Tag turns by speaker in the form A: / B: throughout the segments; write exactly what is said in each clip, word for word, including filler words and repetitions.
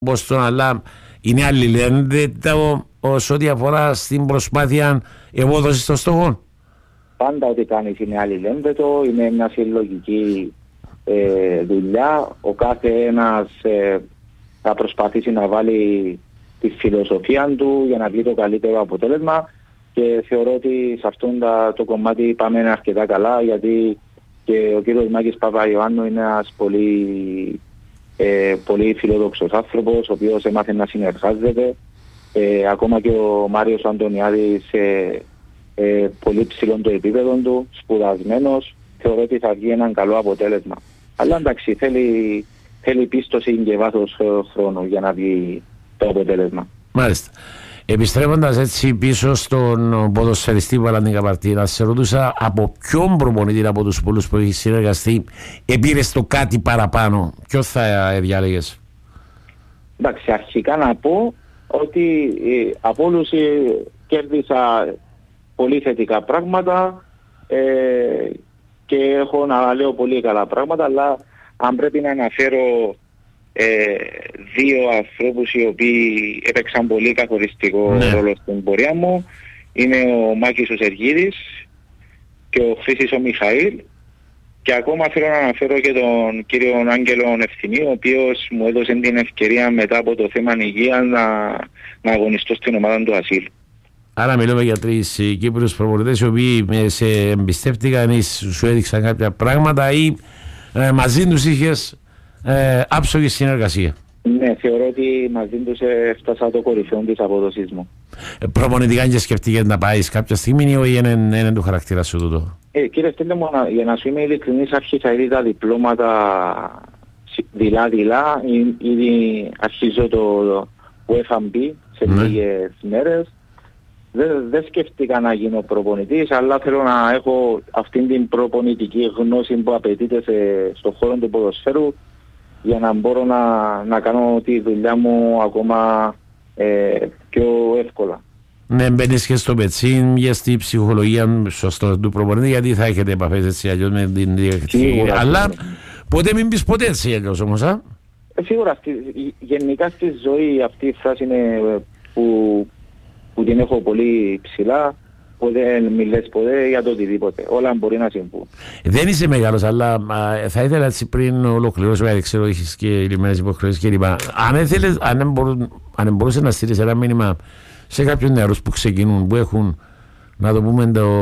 A: Μπόστον, αλλά είναι αλληλένδετα όσο ό,τι αφορά στην προσπάθεια ευόδοσης των στόχων.
B: Πάντα ό,τι κάνεις είναι αλληλένδετο, είναι μια συλλογική ε, δουλειά. Ο κάθε ένας ε, θα προσπαθήσει να βάλει τη φιλοσοφία του για να βγει το καλύτερο αποτέλεσμα και θεωρώ ότι σε αυτό το κομμάτι πάμε αρκετά καλά, γιατί και ο κύριος Μάκης Παπαϊωάννου είναι ένας πολύ, ε, πολύ φιλόδοξος άνθρωπος, ο οποίος έμαθε να συνεργάζεται. Ε, ακόμα και ο Μάριος Αντωνιάδης ε, ε, πολύ ψηλό το επίπεδο του, σπουδασμένος, θεωρώ ότι θα βγει έναν καλό αποτέλεσμα. Αλλά εντάξει, θέλει, θέλει πίστοση και βάθος χρόνου για να βγει το αποτέλεσμα.
A: Μάλιστα. Επιστρέφοντας έτσι πίσω στον ποδοσφαιριστή Βαλαντίν Καπαρτίνα, σε ρωτούσα από ποιον προπονητή από τους πολλούς που έχει συνεργαστεί επήρες το κάτι παραπάνω, ποιο θα διάλεγες?
B: Εντάξει, αρχικά να πω ότι ε, από όλους ε, κέρδισα πολύ θετικά πράγματα ε, και έχω να λέω πολύ καλά πράγματα, αλλά αν πρέπει να αναφέρω ε, δύο ανθρώπους οι οποίοι έπαιξαν πολύ καθοριστικό ναι. ρόλο στην πορεία μου, είναι ο Μάκης ο Σεργίδης και ο Χρήσης ο Μιχαήλ, και ακόμα θέλω να αναφέρω και τον κύριο Άγγελο Ευθυμίου, ο οποίος μου έδωσε την ευκαιρία μετά από το θέμα υγείας να, να αγωνιστώ στην ομάδα του Ασύλου.
A: Άρα μιλούμε για τρεις Κύπρους προπονητές οι οποίοι σε εμπιστεύτηκαν ή σου έδειξαν κάποια πράγματα ή ε, μαζί τους είχες ε, άψογη συνεργασία?
B: Ναι, θεωρώ ότι μαζί τους έφτασα το κορυφαίο της απόδοσης μου.
A: Ε, προπονητικά και σκεφτήκες να πάεις κάποια στιγμή ή είναι, είναι του χαρακτήρα σου τούτο?
B: Ε, κύριε Στέλιο, για να σου είμαι ειλικρινής, άρχισα ήδη τα διπλώματα δειλά-δειλά. Ήδη αρχίζω το εφ εμ μπι σε ναι. λίγες μέρες. Δεν, δεν σκεφτήκα να γίνω προπονητής, αλλά θέλω να έχω αυτήν την προπονητική γνώση που απαιτείται σε, στον χώρο του ποδοσφαίρου για να μπορώ να, να κάνω τη δουλειά μου ακόμα ε, πιο εύκολα.
A: Ναι, μπαίνεις και στο πετσίν για στη ψυχολογία σωστό του προπονητή, γιατί θα έχετε επαφές έτσι αλλιώς με την διοικητική. Αλλά ναι. ποτέ μην πεις ποτέ έτσι αλλιώς όμως, α?
B: Ε, σίγουρα, στη, γενικά στη ζωή αυτή η φράση είναι που, που την έχω πολύ ψηλά. Ποτέ μιλές ποτέ για το οτιδήποτε. Όλα μπορεί να συμβούν. Δεν
A: είσαι μεγάλος, αλλά α, θα ήθελα έτσι πριν ολοκληρώσω, γιατί ξέρω έχεις και λιμένες υποχρεώσεις κλπ. Αν, έθελες, αν, μπορούν, αν μπορούσε να στείλεις ένα μήνυμα σε κάποιους νεαρούς που ξεκινούν, που έχουν, να το πούμε, το,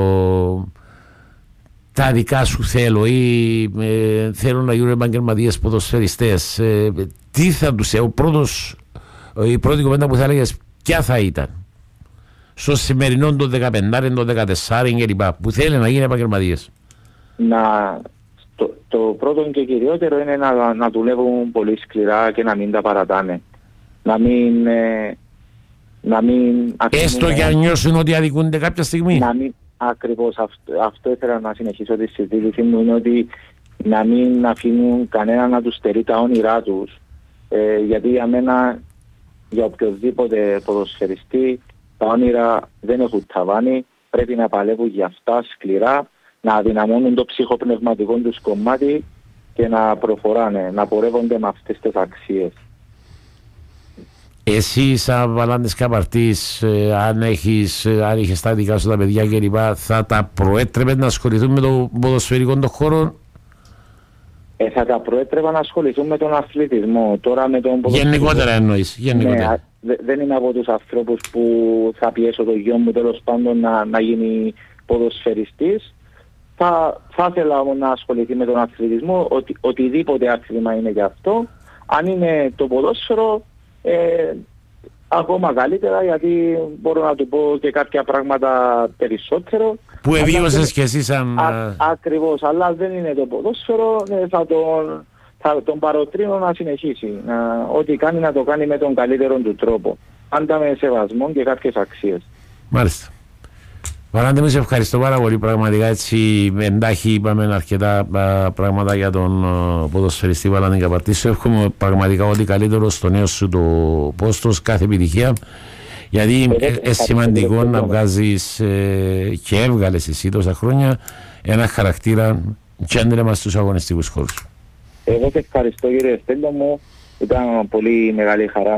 A: τα δικά σου θέλω ή ε, θέλουν να γίνουν επαγγελματίες ποδοσφαιριστές, ε, τι θα τους, ο πρώτος, η πρώτη κουβέντα που θα έλεγες ποια θα ήταν στο σημερινό των δεκαπέντε, των δεκατέσσερα κλπ. Που θέλει να γίνει επαγγελματίες?
B: Να, το, το πρώτο και κυριότερο είναι να, να δουλεύουν πολύ σκληρά και να μην τα παρατάνε. Να μην... Ε, να μην
A: έστω και αν νιώσουν ότι αδικούνται κάποια στιγμή.
B: Να μην, ακριβώς αυτό, αυτό ήθελα να συνεχίσω τη συζήτηση μου, είναι ότι να μην αφήνουν κανένα να τους στερεί τα όνειρά τους. Ε, γιατί για μένα, για οποιοδήποτε ποδοσφαιριστή, τα όνειρα δεν έχουν ταβάνι, πρέπει να παλεύουν για αυτά σκληρά, να αδυναμώνουν το ψυχοπνευματικό τους κομμάτι και να προχωράνε, να πορεύονται με αυτές τις αξίες.
A: Εσύ σαν Βαλάντης Καπαρτής, ε, αν, έχεις, ε, αν είχες τα δικά σου τα παιδιά κλπ, θα τα προέτρεπες να ασχοληθούν με το ποδοσφαιρικό των χώρο?
B: Ε, θα τα προέτρεπα να ασχοληθούν με τον αθλητισμό. Τώρα με τον ποδοσφαιρικό...
A: Γενικότερα εννοείς? Γενικότερα.
B: Ναι, δε, δεν είμαι από τους ανθρώπους που θα πιέσω το γιο μου τέλος πάντων να, να γίνει ποδοσφαιριστής. Θα, θα ήθελα όμως να ασχοληθεί με τον αθλητισμό, οτι, οτιδήποτε άθλημα είναι γι' αυτό. Αν είναι το ποδόσφαιρο, Ε, ακόμα καλύτερα, γιατί μπορώ να του πω και κάποια πράγματα περισσότερο
A: που εβίωσες και εσύ σαν...
B: Α, ακριβώς, αλλά δεν είναι το ποδόσφαιρο, ναι, θα τον, θα τον παροτρύνω να συνεχίσει να, ό,τι κάνει να το κάνει με τον καλύτερο του τρόπο, πάντα με σεβασμό και κάποιες αξίες.
A: Μάλιστα. Βαλάντη, μου σε ευχαριστώ πάρα πολύ. Πραγματικά έτσι εντάχει είπαμε αρκετά α, πράγματα για τον α, ποδοσφαιριστή Βαλάντη Καπαρτή. Σου εύχομαι πραγματικά ό,τι καλύτερο στο νέο σου το πόστος, κάθε επιτυχία. Γιατί είναι σημαντικό να βγάζεις ε, και έβγαλες εσύ τόσα χρόνια ένα χαρακτήρα και άντρεμα στους αγωνιστικούς χώρους.
B: Εγώ σε ευχαριστώ, κύριε Στέλιο μου. Ήταν πολύ μεγάλη χαρά